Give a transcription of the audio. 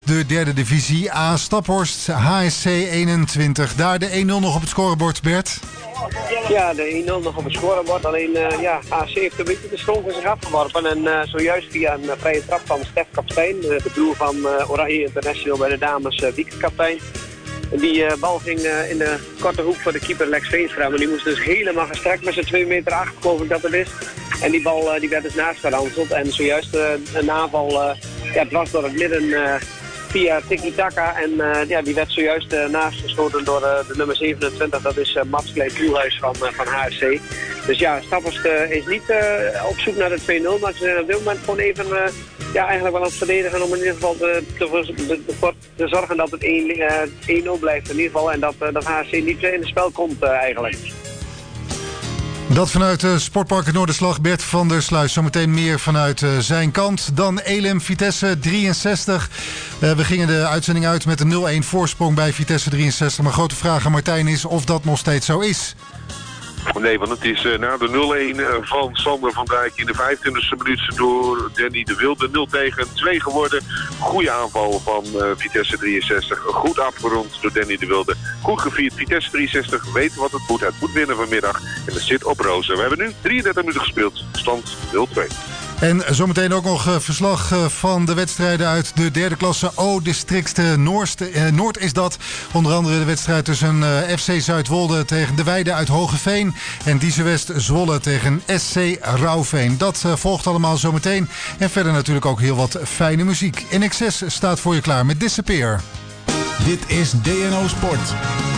de derde divisie A. Staphorst, HSC 21. Daar de 1-0 nog op het scorebord, Bert. Ja, de 1-0 nog op het scorebord. Alleen AC heeft een beetje de schroom van zich afgeworpen. En zojuist via een vrije trap van Stef Kaptein, de broer van Oranje International bij de dames, Wieke Kaptein. Die bal ging in de korte hoek voor de keeper Lex Veenstra. Maar die moest dus helemaal gestrekt met zijn 2,8 meter, geloof ik dat het is. En die bal die werd dus naast geranseld. En zojuist een aanval dwars door het midden via tiki-taka. En die werd zojuist naast geschoten door de nummer 27. Dat is Mats Kleef-Poelhuis van HSC. Dus ja, Staphorst is niet op zoek naar de 2-0. Maar ze zijn op dit moment gewoon even eigenlijk wel aan het verdedigen om in ieder geval te zorgen dat het 1-0 blijft in ieder geval. En dat HSC niet in het spel komt eigenlijk. Dat vanuit Sportpark het Noorderslag, Bert van der Sluis. Zometeen meer vanuit zijn kant. Dan Elim Vitesse 63. We gingen de uitzending uit met een 0-1 voorsprong bij Vitesse 63. Maar grote vraag aan Martijn is of dat nog steeds zo is. Nee, want het is na de 0-1 van Sander van Dijk in de 25e minuut door Danny de Wilde 0-2 geworden. Goede aanval van Vitesse 63. Goed afgerond door Danny de Wilde. Goed gevierd. Vitesse 63 weet wat het moet. Het moet winnen vanmiddag en het zit op rozen. We hebben nu 33 minuten gespeeld. Stand 0-2. En zometeen ook nog verslag van de wedstrijden uit de derde klasse O-district Noord is dat. Onder andere de wedstrijd tussen FC Zuidwolde tegen De Weide uit Hogeveen. En Dieze West Zwolle tegen SC Rauwveen. Dat volgt allemaal zometeen. En verder natuurlijk ook heel wat fijne muziek. In Excess staat voor je klaar met Disappear. Dit is DNO Sport.